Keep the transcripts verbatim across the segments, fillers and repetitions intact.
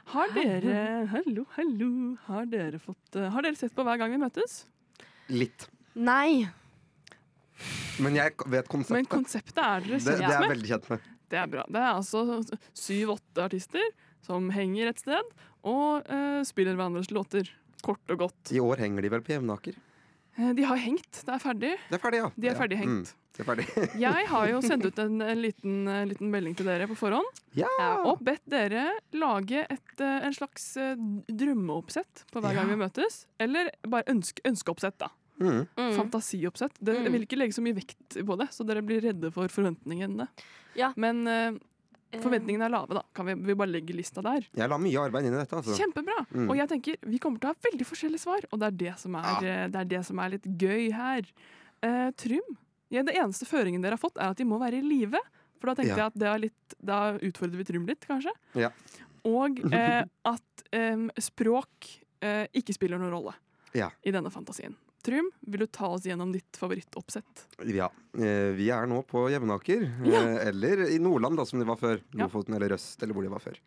Har dere, hallo, hallo, har dere fått, uh, har dere sett på Hver gang vi møtes? Litt. Nei. Men jeg vet konseptet. Men konseptet er dere det, kjent det er med? veldig kjent med. Det er bra. Det er altså syv-åtte artister som henger et sted og uh, spiller hverandres låter. Kort og godt. I år henger de vel på Jevnaker? Uh, de har hengt. Det er ferdig. Det er ferdig, ja. De er ferdig hengt. Mm, det er ferdig. Jeg har jo sendt ut en, en, liten, en liten melding til dere på forhånd. Ja! Og bedt dere lage et, uh, en slags uh, drømmeoppsett på Hver gang Ja. vi møtes. Eller bare ønske, ønskeoppsett, da. Mm. Mm. Fantasioppsett. Det, Mm. Jeg vil ikke legge så mye vekt på det, så dere blir redde for forventningene. Ja. Men uh, forventningene er lave, da. Kan vi, vi bare legge lista der? Jeg la mye arbeid inn i dette. Altså. Kjempebra! Mm. Og jeg tenker, vi kommer til å ha veldig forskjellige svar, og det er det som er, eh, det, er det som er litt gøy her. Eh, Trym, ja, det eneste føringen dere har fått, er at de må være i live. For da tenkte Ja. jeg at det er litt, da utfordrer vi Trym litt, kanskje. Ja. Og eh, at eh, språk eh, ikke spiller noen rolle Ja. i denne fantasien. Trym, vil du ta oss gjennom ditt favorittoppsett? Ja. Eh, vi er nå på Jevnaker. Ja. Eh, eller i Nordland, da, som de var før. Ja. Lofoten eller Røst, eller hvor de var før.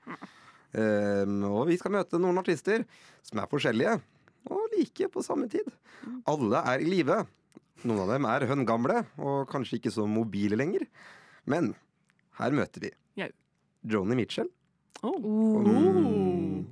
Eh, og vi skal møte noen artister som er forskjellige, og like på samme tid. Alle er i live. Noen av dem er høngamle, og kanskje ikke så mobile lenger. Men her møter vi Jau. Joni Mitchell. Oh. Mm.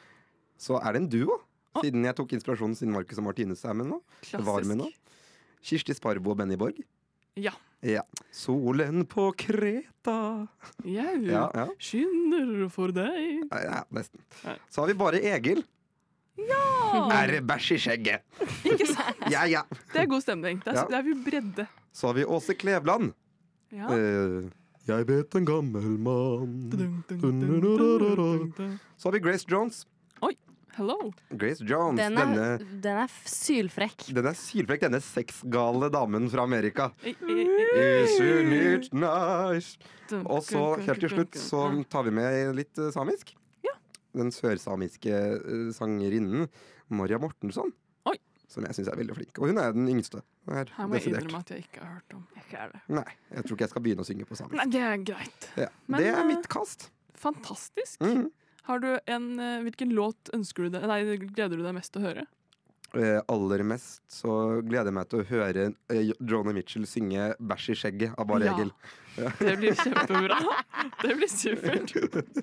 Så er det en duo. Siden jeg tok inspirasjonen siden Marcus og Martinus er med nå. Var med nå. Kirsti Sparbo og Benny Borg. Ja. Ja. Solen på Kreta. Jau. Ja, ja. Skinner for deg. Ja, ja, nesten. Nei. Så har vi bare Egil. Ja! Er bæsj i skjegget. Ikke sant? Ja, ja. Det er god stemning. Det er, Ja. det er vi bredde. Så har vi Åse Klevland. Ja. Eh, jeg vet en gammel mann. Dun, dun, dun, dun, dun, dun, dun. Så har vi Grace Jones. Hello. Grace Jones, Den er, denne, den er f- sylfrekk. denne sylfrekk, denne sexgale damen fra Amerika. I- i- i- Isn't it nice? dun, Og så dun, helt til dun, slutt dun, så dun. tar vi med litt eh, samisk. Ja. Den sørsamiske eh, sangerinnen Maria Mortensson. Oi. Som jeg syns er veldig flink. Og hun er den yngste. Her, Her må jeg desidert. innrømme at jeg ikke har hørt om. Ikke er det. Nei, jeg tror ikke jeg skal begynne å synge på samisk. Nei, det er greit. Ja. Men, det er eh, mitt kast. Fantastisk. Mhm. Har du en, eh, hvilken låt ønsker du deg, nei, gleder du deg mest til å høre? Eh, aller mest så gleder jeg meg til å høre eh, Joni Mitchell synge 'Bæsj i skjegget' av Bare Ja. Egil. Det blir kjempebra. Det blir supert.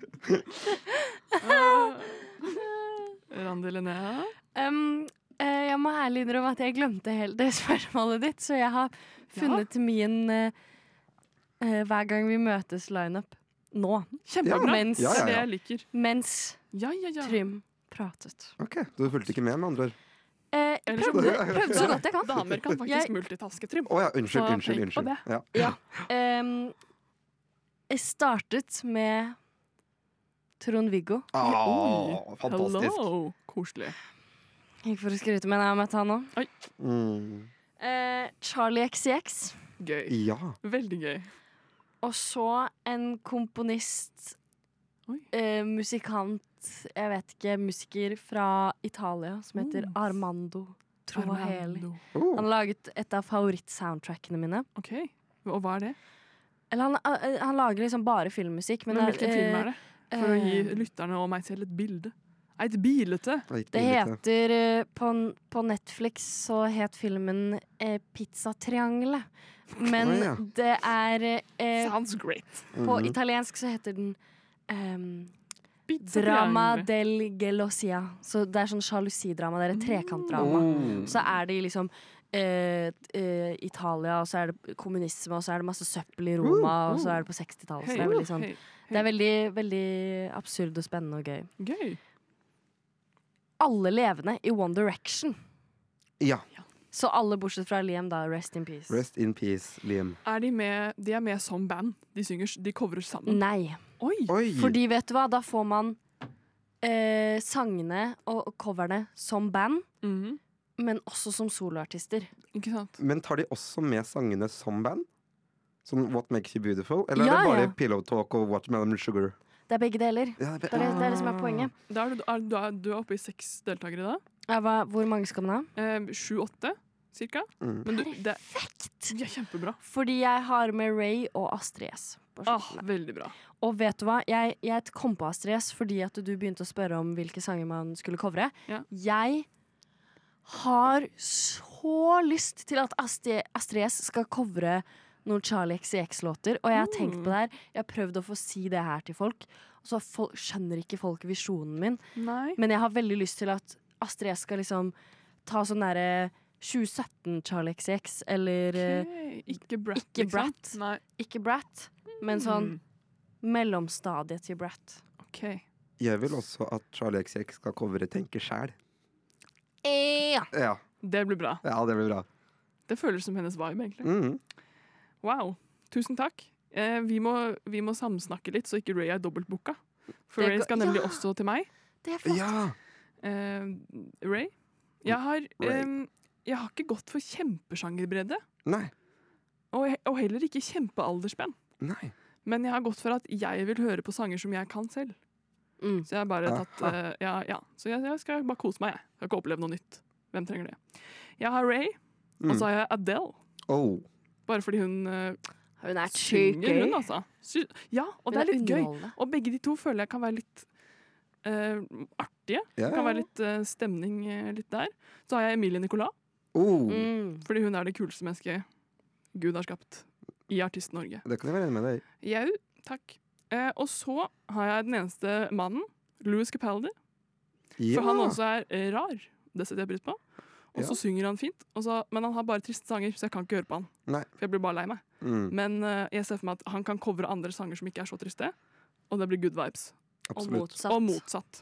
Uh, Randi Linnea? Um, eh, jeg må ærlig innrømme at jeg glemte helt det spørsmålet ditt, så jeg har funnet min eh, eh, Hver gang vi møtes lineup nå. Kjempebra. Mens, Det Ja, er ja, det ja. jeg liker. mens Ja, ja, ja. Trym pratet. Ok, Du fulgte ikke med, med andre ord? Eh, jeg Eller så- prøvde, prøvde så godt jeg kan. Damer kan faktisk Jeg- multitaske, Trym. Å ja, unnskyld, Så unnskyld. tenk på unnskyld. det. Ja. Ja. Um, jeg startet med Trond-Viggo. Ah, fantastisk. Hello. Koselig. Ikke for å skryte, men jeg har møtt han nå. Mm. Eh, Charlie X C X. Gøy. Ja. Veldig gøy. Og så en komponist, Oi. eh, musikant, jeg vet ikke, musiker fra Italia som heter Oh. Armando Trovaheli. Armando. Oh. Han har laget et av favorittsoundtrackene mine. OK. Og hva er det? Eller han, eh, han lager liksom bare filmmusikk. Men, Men hvilken film er det? For å gi eh, lytterne og meg selv et bilde. Et bilete. Litt Det billig, heter eh, på, på Netflix så het filmen eh, Pizzatriangelet. Men Å, ja. det er eh, Sounds great. På Mhm. italiensk så heter den ehm, Pizza Drama triangle. del gelosia. Så det er sånn sjalusidrama. Det er et trekantdrama. Oh. Så er det i liksom eh, eh, Italia, og så er det kommunisme, og så er det masse søppel i Roma, Uh, og så uh. er det på sekstitallet. Så Hei, det er veldig sånn hei, Det er veldig, veldig absurd og spennende og gøy. Gøy. Alle levende i One Direction. Ja. Så alle bortsett fra Liam, da. Rest in peace. Rest in peace, Liam. Er de med, de er med som band? De synger, de coverer sammen? Nei. Oi! Oi! Fordi, vet du hva, da får man eh, sangene og og coverne som band, Mhm. men også som soloartister. Ikke sant? Men tar de også med sangene som band? Som What Makes You Beautiful? Eller Ja, er det bare ja. Pillow Talk og Watermelon Sugar? Det er begge deler. Ja, Det er det, det, er det som er poenget. Da er du, er, du, er, du er oppe i seks deltakere da? Ja, hva, hvor mange skal man ha? Eh, Sju-åtte, cirka. Mm. Men du, det de er kjempebra. Fordi jeg har med Ray og Astrid S på Ah, slutten. veldig bra. Og vet du hva? Jeg, jeg kom på Astrid S fordi at du begynte å spørre om hvilke sanger man skulle covre. Ja. Jeg har så lyst til at Astrid, Astrid S skal covre noen Charlie X C X-låter, og jeg har tenkt på det her. Jeg har prøvd å få si det her til folk, og så folk, skjønner ikke folk visjonen min. Nei. Men jeg har veldig lyst til at Astrid S skal liksom ta sånn derre tjue sytten Charlie X C X, eller eh, Ok, Ikke Brat, ikke liksom. Brat. Nei. ikke Brat, men sånn Mm, mellomstadiet til Brat. OK. Jeg vil også at Charlie X C X skal covre Tenke sjæl. Ja. Ja. Det blir bra. ja, det blir bra. Det føles som hennes vibe, egentlig. Mhm. Wow. Tusen takk. Eh, vi, må, vi må samsnakke litt, så ikke Ray er dobbeltbooka. For Det Ray går- skal nemlig ja. også til meg. Det er flott. Ja! Eh, Ray? Jeg har, Ray. em, jeg har ikke gått for kjempesjangerbredde, Nei. og, he- og heller ikke kjempealdersspenn. Nei. Men jeg har gått for at jeg vil høre på sanger som jeg kan selv. Mm. Så jeg har bare tatt Aha. eh, ja, ja. Så jeg, jeg skal bare kose meg, jeg. Jeg skal ikke oppleve noe nytt. Hvem trenger det? Jeg har Ray, og så har jeg Adele. Oh. Bare fordi hun eh, Hun er synger, hun, gøy. altså. Sy ja, og det Hun er litt gøy. underholdende. Og begge de to føler jeg kan være litt eh, artige. Ja. Det kan være litt eh, stemning eh, litt der. Så har jeg Emilie Nicolas, Oh. Mm. fordi hun er det kuleste mennesket Gud har skapt i Artist-Norge. Det kan jeg være enig med deg i. Jau, takk. Eh, og så har jeg den eneste mannen, Louis Capaldi. Ja. For han også er eh, rar. Det setter jeg pris på. Og så Ja. synger han fint. Og så, men han har bare triste sanger, så jeg kan ikke høre på han. Nei. For jeg blir bare lei meg. Mm. Men eh, jeg ser for meg at han kan covre andre sanger som ikke er så triste. Og det blir good vibes. Og Absolutt. motsatt. Og motsatt.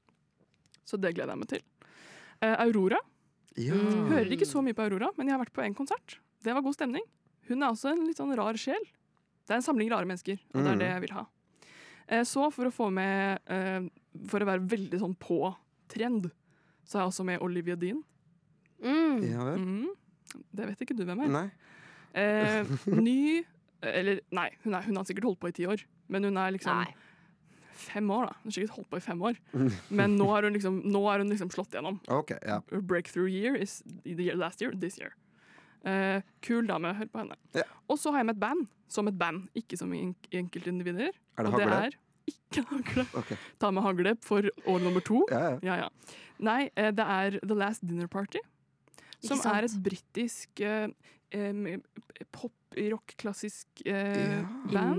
Så det gleder jeg meg til. Eh, Aurora. Ja. Mm. Hører ikke så mye på Aurora, men jeg har vært på en konsert. Det var god stemning. Hun er også en litt sånn rar sjel. Det er en samling rare mennesker, og det er Mm. det jeg vil ha. Eh, så for å få med eh, For å være veldig sånn på trend, så har jeg også med Olivia Dean. Mm. Ja vel. Mm. Det vet ikke du hvem er. Nei. Eh, ny Eller nei, hun, er, hun har sikkert holdt på i ti år, men hun er liksom Nei. fem år, da. Hun har sikkert holdt på i fem år. Men nå har hun liksom, nå har hun liksom slått gjennom. OK. Ja. Her breakthrough year is the year, last year, this year. Eh, kul dame, hør på henne. Ja. Og så har jeg med et band, som et band, ikke som en enkeltindivider. Er det og det hagle? er ikke hagle. Ok. Ta med hagle for år nummer to. Ja, ja. Ja, ja. Nei, eh, det er The Last Dinner Party, som sant? er et britisk eh, em, pop, rock, klassisk eh, Ja. band.